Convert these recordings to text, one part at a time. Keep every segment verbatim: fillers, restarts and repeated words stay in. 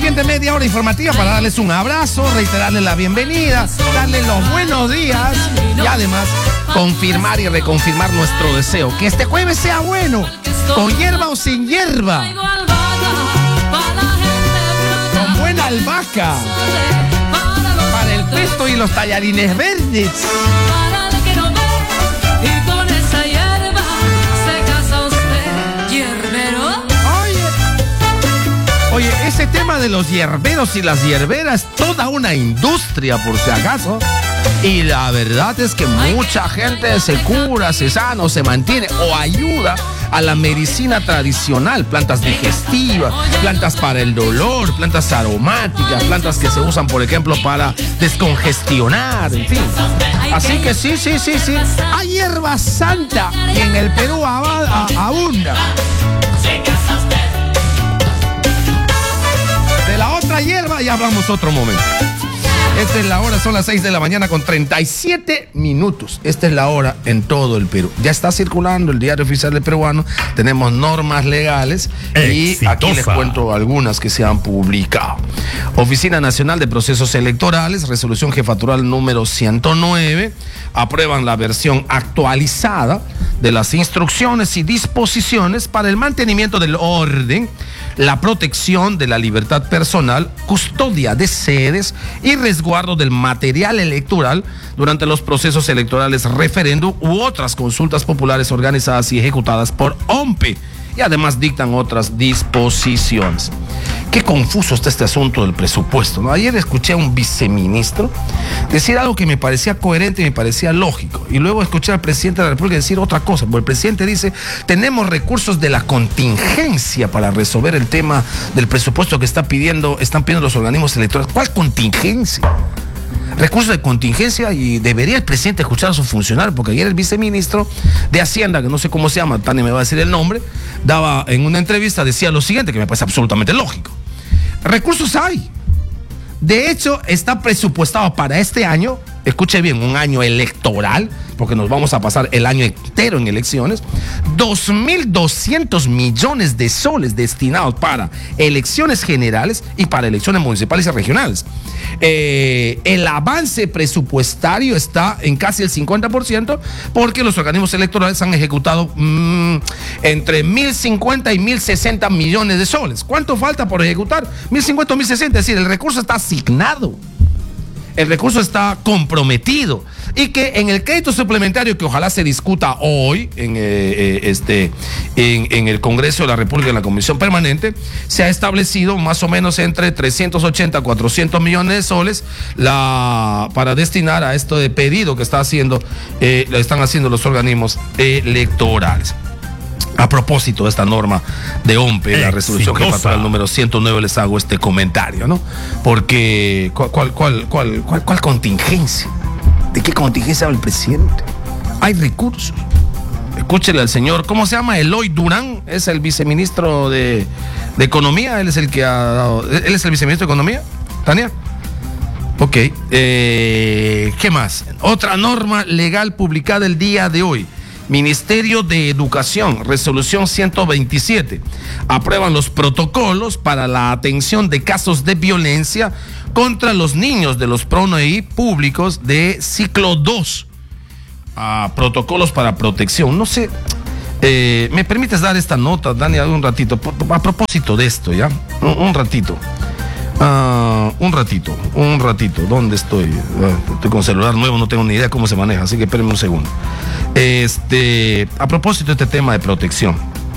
siguiente media hora informativa para darles un abrazo, reiterarles la bienvenida, darles los buenos días y además confirmar y reconfirmar nuestro deseo. Que este jueves sea bueno, con hierba o sin hierba, con buena albahaca, para el pesto y los tallarines verdes. Oye, ese tema de los hierberos y las hierberas es toda una industria, por si acaso. Y la verdad es que mucha gente se cura, se sana o se mantiene o ayuda a la medicina tradicional. Plantas digestivas, plantas para el dolor, plantas aromáticas, plantas que se usan, por ejemplo, para descongestionar, en fin. Así que sí, sí, sí, sí. Hay hierba santa y en el Perú abunda. De la otra hierba ya hablamos otro momento. Esta es la hora, son las seis de la mañana con treinta y siete minutos. Esta es la hora en todo el Perú. Ya está circulando el diario oficial del peruano. Tenemos normas legales. Exitosa. Y aquí les cuento algunas que se han publicado. Oficina Nacional de Procesos Electorales, resolución jefatural número ciento nueve. Aprueban la versión actualizada de las instrucciones y disposiciones para el mantenimiento del orden, la protección de la libertad personal, custodia de sedes y resguardo del material electoral durante los procesos electorales, referéndum u otras consultas populares organizadas y ejecutadas por O M P E. Y además dictan otras disposiciones. Qué confuso está este asunto del presupuesto, ¿no? Ayer escuché a un viceministro decir algo que me parecía coherente y me parecía lógico. Y luego escuché al presidente de la República decir otra cosa. Porque el presidente dice, tenemos recursos de la contingencia para resolver el tema del presupuesto que está pidiendo, están pidiendo los organismos electorales. ¿Cuál contingencia? Recursos de contingencia, y debería el presidente escuchar a sus funcionarios, porque ayer el viceministro de Hacienda, que no sé cómo se llama, Tania me va a decir el nombre, daba en una entrevista, decía lo siguiente, que me parece absolutamente lógico. Recursos hay. De hecho, está presupuestado para este año, escuche bien, un año electoral, porque nos vamos a pasar el año entero en elecciones, dos mil doscientos millones de soles destinados para elecciones generales y para elecciones municipales y regionales. Eh, el avance presupuestario está en casi el cincuenta por ciento, porque los organismos electorales han ejecutado mmm, entre mil cincuenta y mil sesenta millones de soles. ¿Cuánto falta por ejecutar? mil cincuenta o mil sesenta, es decir, el recurso está asignado. El recurso está comprometido, y que en el crédito suplementario, que ojalá se discuta hoy en, eh, eh, este, en, en el Congreso de la República, en la Comisión Permanente, se ha establecido más o menos entre trescientos ochenta a cuatrocientos millones de soles la, para destinar a esto de pedido que está haciendo, eh, lo están haciendo los organismos electorales. A propósito de esta norma de O M P E, la resolución jefatural número ciento nueve, les hago este comentario, ¿no? Porque, ¿cuál, cuál, cuál, cuál, cuál, cuál contingencia? ¿De qué contingencia habla el presidente? Hay recursos. Escúchele al señor, ¿cómo se llama? Eloy Durán, es el viceministro de, de Economía, él es el que ha dado, él es el viceministro de Economía, Tania. Ok, eh, ¿qué más? Otra norma legal publicada el día de hoy. Ministerio de Educación, resolución ciento veintisiete. Aprueban los protocolos para la atención de casos de violencia contra los niños de los PRONAI públicos de ciclo dos. Ah, protocolos para protección. No sé, eh, ¿me permites dar esta nota, Dani, un ratito? A propósito de esto, ¿ya? Un, un ratito. Uh, un ratito, un ratito. ¿Dónde estoy? Uh, estoy con celular nuevo, no tengo ni idea cómo se maneja, así que espérenme un segundo. Este, a propósito de este tema de protección,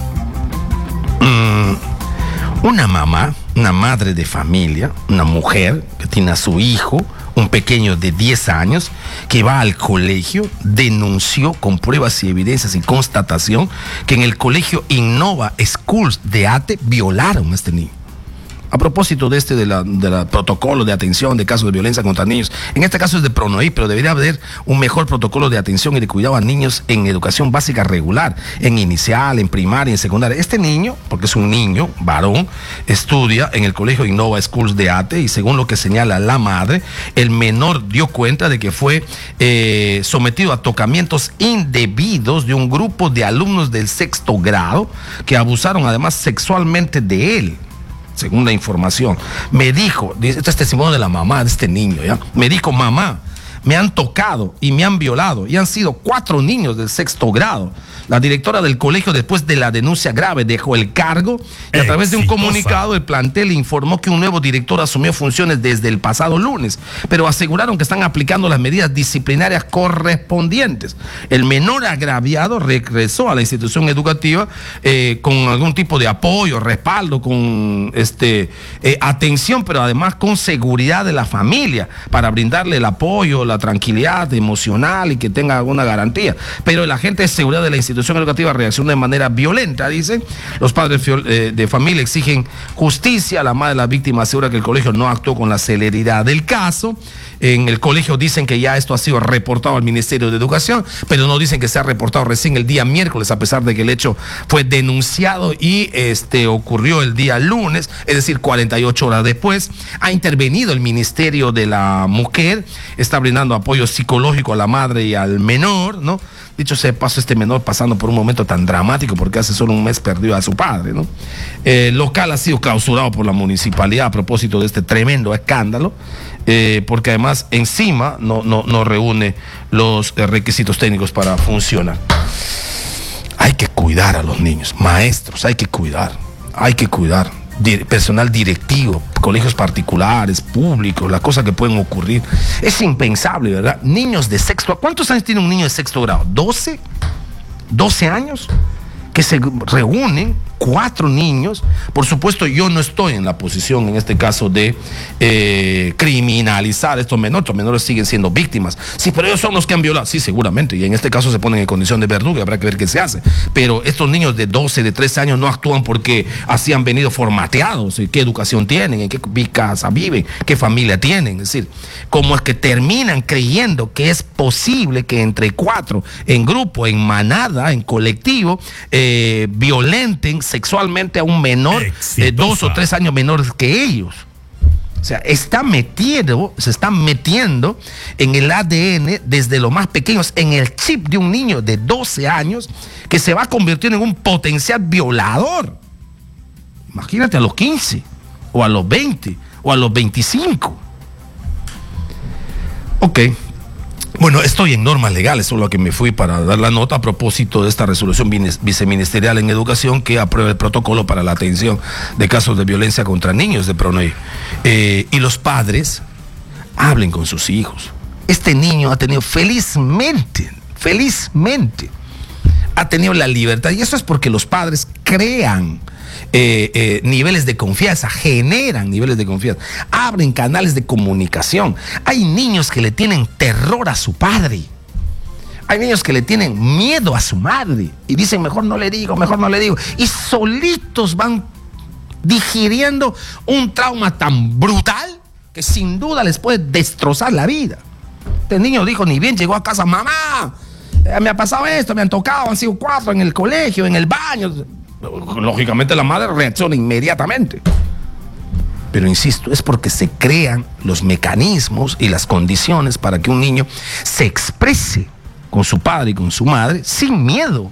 um, una mamá, una madre de familia, una mujer que tiene a su hijo, un pequeño de diez años, que va al colegio, denunció con pruebas y evidencias y constatación que en el colegio Innova Schools de Ate violaron a este niño. A propósito de este de la, de la protocolo de atención de casos de violencia contra niños, en este caso es de PRONAI, pero debería haber un mejor protocolo de atención y de cuidado a niños en educación básica regular, en inicial, en primaria, en secundaria. Este niño, porque es un niño, varón, estudia en el colegio Innova Schools de Ate, y según lo que señala la madre, el menor dio cuenta de que fue eh, sometido a tocamientos indebidos de un grupo de alumnos del sexto grado que abusaron además sexualmente de él. según la información, me dijo, este es testimonio de la mamá de este niño, ¿ya? Me dijo, mamá, me han tocado y me han violado y han sido cuatro niños del sexto grado. La directora del colegio, después de la denuncia grave, dejó el cargo y a través de un comunicado el plantel informó que un nuevo director asumió funciones desde el pasado lunes, pero aseguraron que están aplicando las medidas disciplinarias correspondientes. El menor agraviado regresó a la institución educativa eh, con algún tipo de apoyo, respaldo, con este eh, atención, pero además con seguridad de la familia para brindarle el apoyo, la tranquilidad emocional y que tenga alguna garantía. Pero el agente de seguridad de la institución educativa reaccionó de manera violenta, dice. Los padres eh, de familia exigen justicia. La madre de la víctima asegura que el colegio no actuó con la celeridad del caso. En el colegio dicen que ya esto ha sido reportado al Ministerio de Educación, pero no dicen que se ha reportado recién el día miércoles, a pesar de que el hecho fue denunciado y este ocurrió el día lunes, es decir, cuarenta y ocho horas después. Ha intervenido el Ministerio de la Mujer, está brindando apoyo psicológico a la madre y al menor, ¿no? Dicho sea de paso, este menor pasando por un momento tan dramático porque hace solo un mes perdió a su padre, ¿no? El local ha sido clausurado por la municipalidad a propósito de este tremendo escándalo, eh, porque además encima no, no, no reúne los eh, requisitos técnicos para funcionar. Hay que cuidar a los niños, maestros, hay que cuidar, hay que cuidar. Personal directivo, colegios particulares, públicos, las cosas que pueden ocurrir. Es impensable, ¿verdad? Niños de sexto, ¿cuántos años tiene un niño de sexto grado? ¿doce? ¿doce años? Que se reúnen cuatro niños. Por supuesto, yo no estoy en la posición, en este caso, de eh, criminalizar a estos menores. Estos menores siguen siendo víctimas. Sí, pero ellos son los que han violado. Sí, seguramente. Y en este caso se ponen en condición de verdugo y habrá que ver qué se hace. Pero estos niños de doce, de trece años no actúan porque así han venido formateados. ¿Qué educación tienen? ¿En qué casa viven? ¿Qué familia tienen? Es decir, cómo es que terminan creyendo que es posible que entre cuatro, en grupo, en manada, en colectivo, eh, violenten sexualmente a un menor de dos o tres años menores que ellos. O sea, está metido, se está metiendo en el A D N desde los más pequeños, en el chip de un niño de doce años que se va a convertir en un potencial violador. Imagínate a los quince, o a los veinte, o a los veinticinco. Ok. Bueno, estoy en normas legales, solo que me fui para dar la nota a propósito de esta resolución viceministerial en educación que aprueba el protocolo para la atención de casos de violencia contra niños de PRONAVI. Eh, y los padres hablen con sus hijos. Este niño ha tenido felizmente, felizmente, ha tenido la libertad, y eso es porque los padres crean Eh, eh, niveles de confianza, generan niveles de confianza, abren canales de comunicación. Hay niños que le tienen terror a su padre, hay niños que le tienen miedo a su madre y dicen mejor no le digo, mejor no le digo, y solitos van digiriendo un trauma tan brutal que sin duda les puede destrozar la vida. Este niño dijo, ni bien llegó a casa, mamá, eh, me ha pasado esto, me han tocado, han sido cuatro en el colegio, en el baño. Lógicamente la madre reacciona inmediatamente. Pero insisto, es porque se crean los mecanismos y las condiciones para que un niño se exprese con su padre y con su madre sin miedo.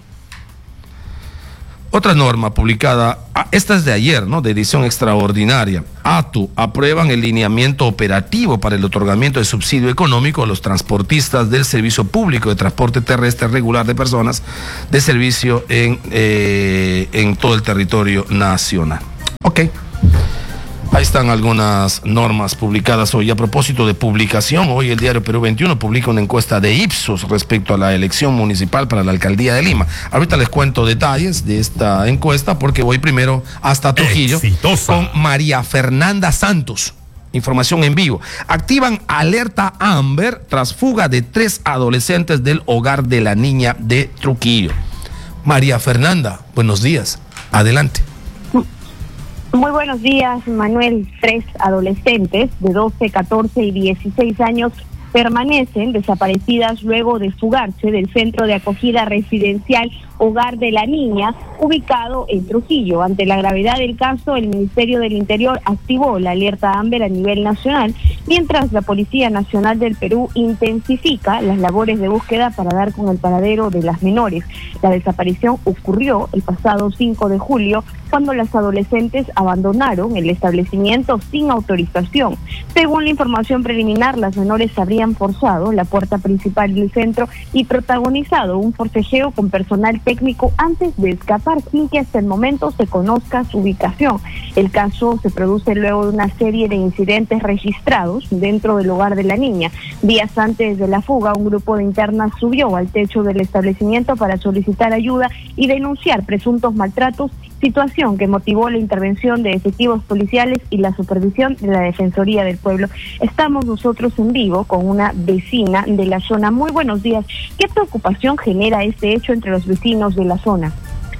Otra norma publicada, esta es de ayer, ¿no? De edición extraordinaria. ATU aprueban el lineamiento operativo para el otorgamiento de subsidio económico a los transportistas del servicio público de transporte terrestre regular de personas de servicio en, eh, en todo el territorio nacional. Ok. Ahí están algunas normas publicadas hoy. A propósito de publicación, hoy el diario Perú veintiuno publica una encuesta de Ipsos respecto a la elección municipal para la alcaldía de Lima. Ahorita les cuento detalles de esta encuesta porque voy primero hasta Trujillo. Exitosa. Con María Fernanda Santos. Información en vivo. Activan alerta Amber tras fuga de tres adolescentes del hogar de la niña de Trujillo. María Fernanda, buenos días. Adelante. Muy buenos días, Manuel. Tres adolescentes de doce, catorce y dieciséis años permanecen desaparecidas luego de fugarse del centro de acogida residencial Hogar de la Niña, ubicado en Trujillo. Ante la gravedad del caso, el Ministerio del Interior activó la alerta Amber a nivel nacional, mientras la Policía Nacional del Perú intensifica las labores de búsqueda para dar con el paradero de las menores. La desaparición ocurrió el pasado cinco de julio, cuando las adolescentes abandonaron el establecimiento sin autorización. Según la información preliminar, las menores habrían forzado la puerta principal del centro y protagonizado un forcejeo con personal técnico antes de escapar, sin que hasta el momento se conozca su ubicación. El caso se produce luego de una serie de incidentes registrados dentro del hogar de la niña. Días antes de la fuga, un grupo de internas subió al techo del establecimiento para solicitar ayuda y denunciar presuntos maltratos, situación que motivó la intervención de efectivos policiales y la supervisión de la Defensoría del Pueblo. Estamos nosotros en vivo con una vecina de la zona. Muy buenos días. ¿Qué preocupación genera este hecho entre los vecinos de la zona?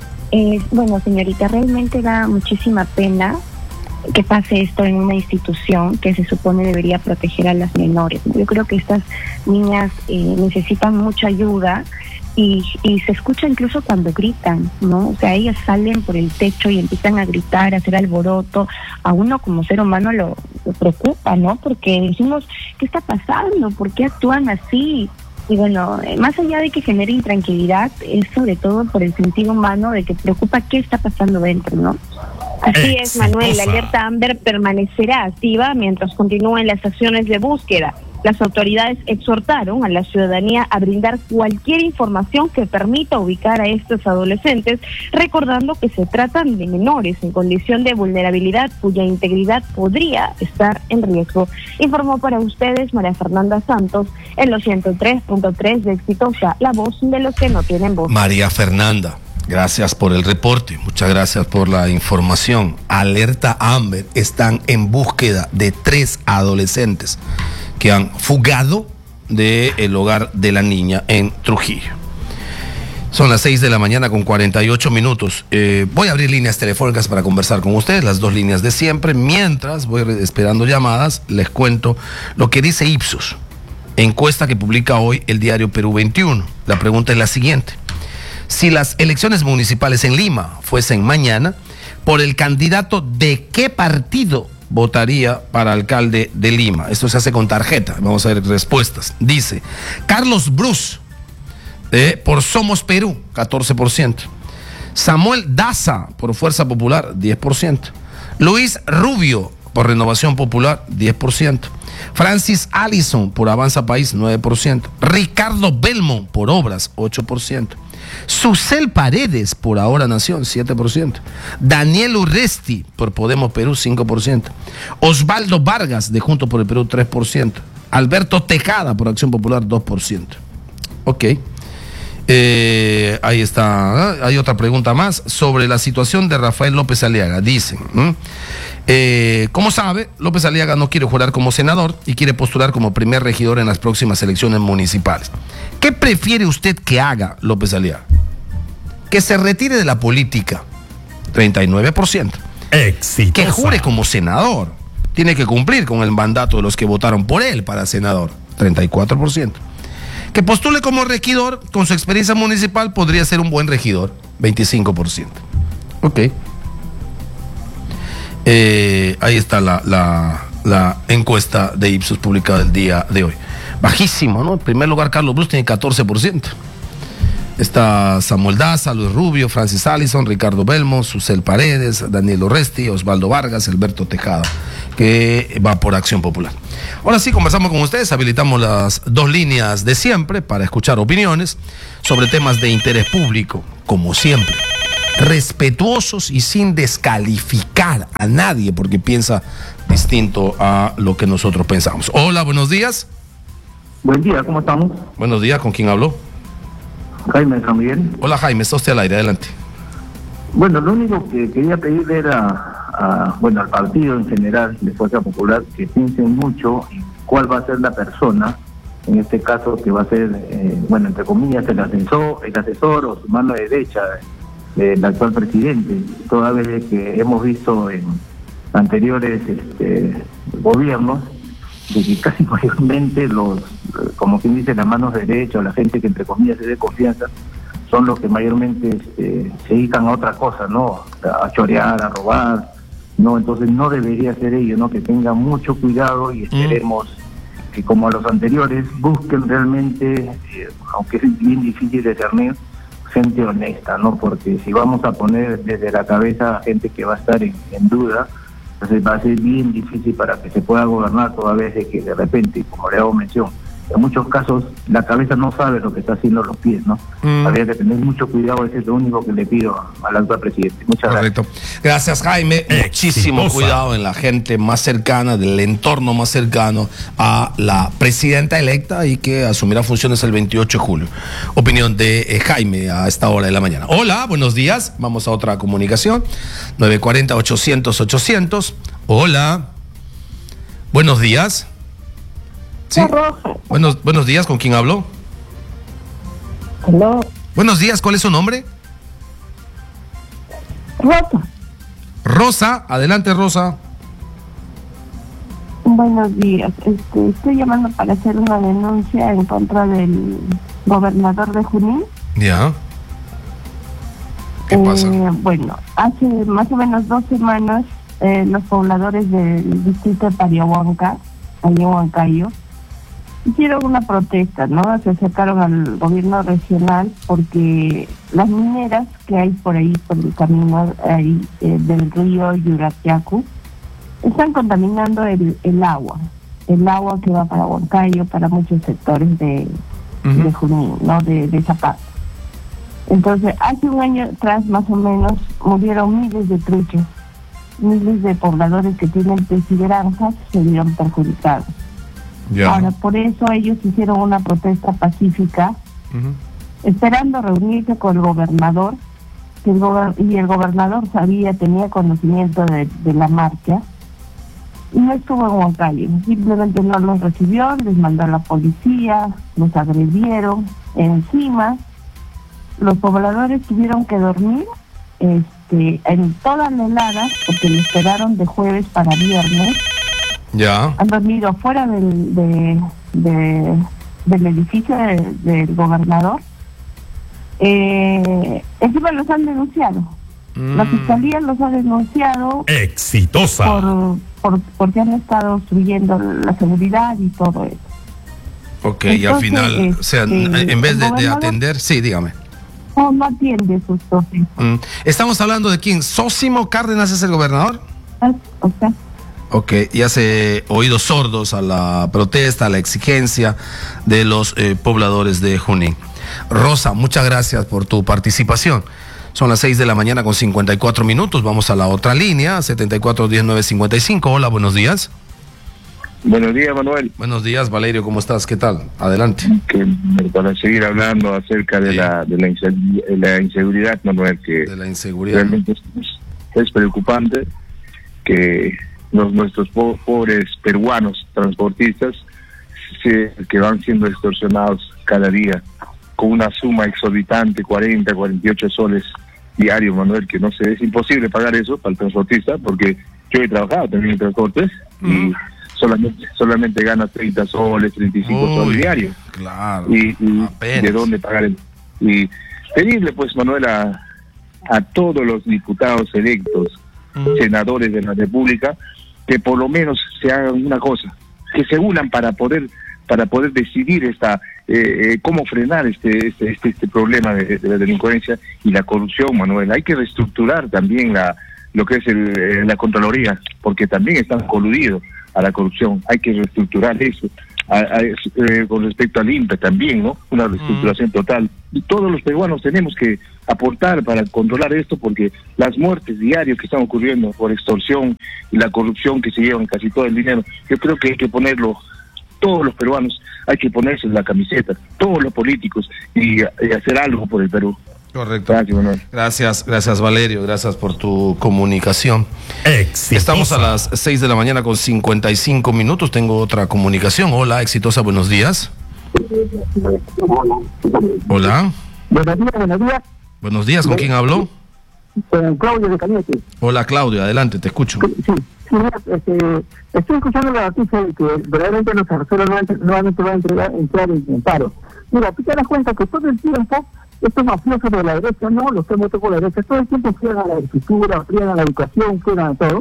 Eh, bueno, señorita, realmente da muchísima pena que pase esto en una institución que se supone debería proteger a las menores. Yo creo que estas niñas eh, necesitan mucha ayuda. Y, y se escucha incluso cuando gritan, ¿no? O sea, ellas salen por el techo y empiezan a gritar, a hacer alboroto. A uno como ser humano lo, lo preocupa, ¿no? Porque decimos, ¿qué está pasando? ¿Por qué actúan así? Y bueno, más allá de que genere intranquilidad, es sobre todo por el sentido humano de que preocupa qué está pasando dentro, ¿no? Así es, Manuel. La alerta Amber permanecerá activa mientras continúen las acciones de búsqueda. Las autoridades exhortaron a la ciudadanía a brindar cualquier información que permita ubicar a estos adolescentes, recordando que se tratan de menores en condición de vulnerabilidad cuya integridad podría estar en riesgo. Informó para ustedes María Fernanda Santos en los ciento tres punto tres de Exitosa, la voz de los que no tienen voz. María Fernanda, gracias por el reporte, muchas gracias por la información. Alerta Amber, están en búsqueda de tres adolescentes que han fugado del hogar de la niña en Trujillo. Son las seis de la mañana con cuarenta y ocho minutos. Eh, voy a abrir líneas telefónicas para conversar con ustedes, las dos líneas de siempre. Mientras voy esperando llamadas, les cuento lo que dice Ipsos, encuesta que publica hoy el diario Perú veintiuno. La pregunta es la siguiente: si las elecciones municipales en Lima fuesen mañana, ¿por el candidato de qué partido votaría para alcalde de Lima? Esto se hace con tarjeta. Vamos a ver respuestas. Dice Carlos Brus, eh, por Somos Perú, catorce por ciento. Samuel Daza, por Fuerza Popular, diez por ciento. Luis Rubio, por Renovación Popular, diez por ciento. Francis Allison, por Avanza País, nueve por ciento. Ricardo Belmont, por Obras, ocho por ciento. Susel Paredes, por Ahora Nación, siete por ciento. Daniel Urresti, por Podemos Perú, cinco por ciento. Osvaldo Vargas, de Juntos por el Perú, tres por ciento. Alberto Tejada, por Acción Popular, dos por ciento. Ok. Eh, ahí está. ¿eh? Hay otra pregunta más sobre la situación de Rafael López Aliaga. Dicen, ¿eh? Eh, como sabe, López Aliaga no quiere jurar como senador y quiere postular como primer regidor en las próximas elecciones municipales. ¿Qué prefiere usted que haga López Aliaga? Que se retire de la política, treinta y nueve por ciento. Exitosa. Que jure como senador, tiene que cumplir con el mandato de los que votaron por él para senador, treinta y cuatro por ciento. Que postule como regidor, con su experiencia municipal podría ser un buen regidor, veinticinco por ciento. Ok. Eh, ahí está la, la, la encuesta de Ipsos publicada el día de hoy. Bajísimo, ¿no? En primer lugar, Carlos Brus tiene catorce por ciento. Está Samuel Daza, Luis Rubio, Francis Allison, Ricardo Belmont, Susel Paredes, Daniel Urresti, Osvaldo Vargas, Alberto Tejada, que va por Acción Popular. Ahora sí, conversamos con ustedes, habilitamos las dos líneas de siempre para escuchar opiniones sobre temas de interés público, como siempre, respetuosos y sin descalificar a nadie porque piensa distinto a lo que nosotros pensamos. Hola, buenos días. Buen día, ¿cómo estamos? Buenos días, ¿con quién habló? Jaime San Miguel. Hola Jaime, está usted al aire, adelante. Bueno, lo único que quería pedirle era, a, bueno, al partido en general de Fuerza Popular, que piensen mucho en cuál va a ser la persona, en este caso que va a ser, eh, bueno, entre comillas, el asesor, el asesor o su mano derecha del actual presidente, toda vez que hemos visto en anteriores este, gobiernos de que casi mayormente los, como quien dice, las manos derechas, la gente que entre comillas es de confianza, son los que mayormente este, se dedican a otra cosa, ¿no? A chorear, a robar, ¿no? Entonces no debería ser ello, ¿no? Que tengan mucho cuidado y esperemos mm. que, como a los anteriores, busquen realmente, eh, aunque es bien difícil discernir, gente honesta, ¿no? Porque si vamos a poner desde la cabeza a gente que va a estar en, en duda, entonces va a ser bien difícil para que se pueda gobernar, toda vez de que de repente, como le hago mención, en muchos casos la cabeza no sabe lo que está haciendo los pies, ¿no? Mm. Habría que tener mucho cuidado, eso es lo único que le pido al actual presidente. Muchas Correcto. gracias. Gracias, Jaime. Muchísimo Exitosa. cuidado en la gente más cercana, del entorno más cercano a la presidenta electa y que asumirá funciones el veintiocho de julio. Opinión de eh, Jaime a esta hora de la mañana. Hola, buenos días. Vamos a otra comunicación. nueve cuatro cero, ochocientos, ochocientos. Hola. Buenos días. Sí. Buenos, buenos días, ¿con quién hablo? Hello. Buenos días, ¿cuál es su nombre? Rosa. Rosa, adelante, Rosa. Buenos días, este, estoy llamando para hacer una denuncia en contra del gobernador de Junín. Ya. ¿Qué eh, pasa? Bueno, hace más o menos dos semanas eh, los pobladores del distrito de Pariahuanca, Pariahuancayo, hicieron una protesta, ¿no? Se acercaron al gobierno regional porque las mineras que hay por ahí, por el camino ahí, eh, del río Yuraquiacu, están contaminando el, el agua, el agua que va para Huancayo, para muchos sectores de, uh-huh. de Junín, ¿no? De, de Zapata. Entonces, hace un año atrás, más o menos, murieron miles de truchas, miles de pobladores que tienen pesigranjas se vieron perjudicados. Yeah. Ahora, por eso ellos hicieron una protesta pacífica, uh-huh. esperando reunirse con el gobernador, que el gober- y el gobernador sabía, tenía conocimiento de, de la marcha, y no estuvo en Huancayo, simplemente no los recibió, les mandó a la policía, los agredieron, encima los pobladores tuvieron que dormir este, en toda la helada, porque lo esperaron de jueves para viernes. Ya. Han dormido fuera del, de, de, del edificio de, del gobernador. Eh, encima los han denunciado. Mm. La fiscalía los ha denunciado. Exitosa. Por, por, porque han estado obstruyendo la seguridad y todo eso. Ok, entonces, y al final, este, o sea, en vez de, de atender, sí, dígame. No, no atiende sus protestas. Mm. Estamos hablando de quién. ¿Zósimo Cárdenas es el gobernador? O sea. Ok, y hace oídos sordos a la protesta, a la exigencia de los eh, pobladores de Junín. Rosa, muchas gracias por tu participación. Son las seis de la mañana con cincuenta y cuatro minutos. Vamos a la otra línea, setenta y cuatro diecinueve cincuenta y cinco. Hola, buenos días. Buenos días, Manuel. Buenos días, Valerio, ¿cómo estás? ¿Qué tal? Adelante. Que, para seguir hablando acerca de, sí. la, de, la, insegu- de la inseguridad, Manuel, que de la inseguridad. realmente es, es preocupante que los nuestros po- pobres peruanos transportistas se, que van siendo extorsionados cada día con una suma exorbitante, cuarenta, cuarenta y ocho soles diarios, Manuel, que no sé, es imposible pagar eso para el transportista, porque yo he trabajado también en transportes mm. y solamente solamente gana treinta soles, treinta y cinco Uy, soles diarios. Claro. Y, y de dónde pagar el... Y pedirle, pues, Manuel, a, a todos los diputados electos, mm. senadores de la República, que por lo menos se hagan una cosa, que se unan para poder para poder decidir esta eh, eh, cómo frenar este este este, este problema de, de la delincuencia y la corrupción, Manuel. Hay que reestructurar también la lo que es el, eh, la Contraloría, porque también están coludidos a la corrupción. Hay que reestructurar eso. A, a, eh, con respecto al I N P E también, ¿no? Una reestructuración mm. total. Y todos los peruanos tenemos que aportar para controlar esto, porque las muertes diarias que están ocurriendo por extorsión y la corrupción que se llevan casi todo el dinero, yo creo que hay que ponerlo, todos los peruanos, hay que ponerse la camiseta, todos los políticos, y, y hacer algo por el Perú. Correcto. Gracias, gracias, gracias, Valerio, gracias por tu comunicación. Exitosa. Estamos a las seis de la mañana con cincuenta y cinco minutos. Tengo otra comunicación. Hola, Exitosa, buenos días. Hola. Buenos días, buenos días. Buenos días, ¿con quién habló? Con Claudio de Cañete. Hola, Claudio, adelante, te escucho. Sí, sí, mira, este, estoy escuchando la noticia de que verdaderamente los arceros nuevamente van a entregar, entrar en paro. Mira, tú te das cuenta que todo el tiempo estos mafiosos de la derecha, no, los que votan por la derecha, todo el tiempo friegan a la agricultura, friegan a la educación, friegan a todo.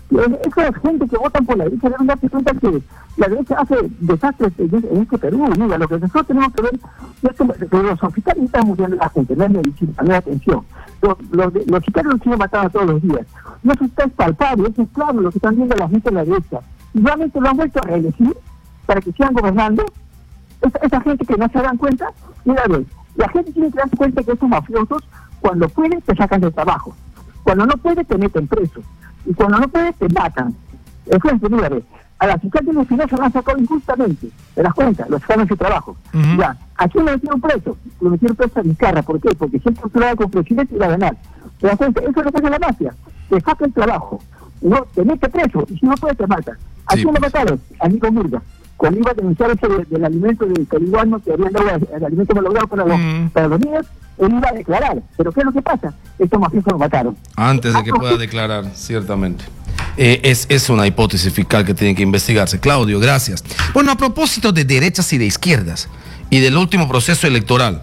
Esa gente que votan por la derecha deben darse cuenta que la derecha hace desastres en este Perú. Mira, lo que nosotros tenemos que ver es que, que los hospitales están muriendo la gente, no es medicina, no es atención. Los, los, los sicarios los siguen matando todos los días. No eso está palpable, eso es claro lo que están viendo la gente de la derecha. Y realmente lo han vuelto a reelegir para que sigan gobernando. Esa, esa gente que no se dan cuenta, mira, a ver, la gente tiene que darse cuenta que esos mafiosos, cuando pueden, te sacan del trabajo. Cuando no pueden, te meten preso. Y cuando no puedes, te matan. Ejemplo, mira, a la fiscal de Espinosa la han sacado injustamente, te das cuenta, lo sacaron de su trabajo. Uh-huh. Ya, ¿a quién le metieron preso? Lo metieron preso a Vizcarra, ¿por qué? Porque siempre postulaba con presidente y iba a ganar. Te das cuenta, eso es lo que hace la mafia, te saca el trabajo, no, te mete preso, y si no puedes, te mata. ¿A sí, quién le mataron? A Nico Mirga, cuando iba a denunciar eso de, del alimento del peruano que habían dado, el alimento malogrado para los, uh-huh. para los niños, él iba a declarar. ¿Pero qué es lo que pasa? Estos mafiosos lo mataron. Antes de que pueda declarar, ciertamente. Eh, es, es una hipótesis fiscal que tiene que investigarse. Claudio, gracias. Bueno, a propósito de derechas y de izquierdas y del último proceso electoral,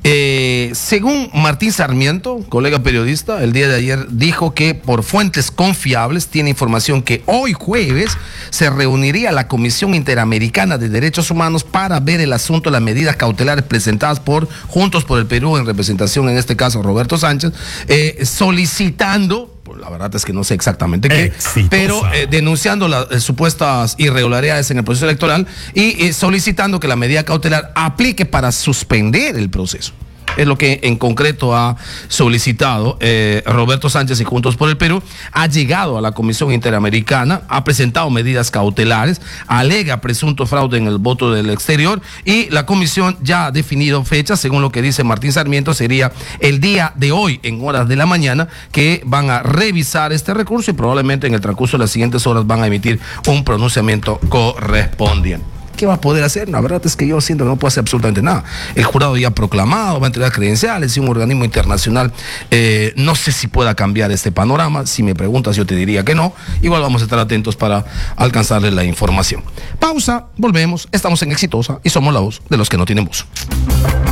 eh, según Martín Sarmiento, colega periodista, el día de ayer dijo que por fuentes confiables tiene información que hoy jueves se reuniría la Comisión Interamericana de Derechos Humanos para ver el asunto de las medidas cautelares presentadas por Juntos por el Perú, en representación en este caso Roberto Sánchez, eh, solicitando, la verdad es que no sé exactamente qué, Exitosa. pero eh, denunciando las eh, supuestas irregularidades en el proceso electoral y eh, solicitando que la medida cautelar aplique para suspender el proceso. Es lo que en concreto ha solicitado eh, Roberto Sánchez y Juntos por el Perú. Ha llegado a la Comisión Interamericana, ha presentado medidas cautelares, alega presunto fraude en el voto del exterior y la comisión ya ha definido fechas, según lo que dice Martín Sarmiento, sería el día de hoy en horas de la mañana que van a revisar este recurso y probablemente en el transcurso de las siguientes horas van a emitir un pronunciamiento correspondiente. ¿Qué va a poder hacer? La verdad es que yo siento que no puede hacer absolutamente nada. El jurado ya ha proclamado, va a entregar credenciales y un organismo internacional. Eh, no sé si pueda cambiar este panorama. Si me preguntas, yo te diría que no. Igual vamos a estar atentos para alcanzarle la información. Pausa, volvemos. Estamos en Exitosa y somos la voz de los que no tienen voz.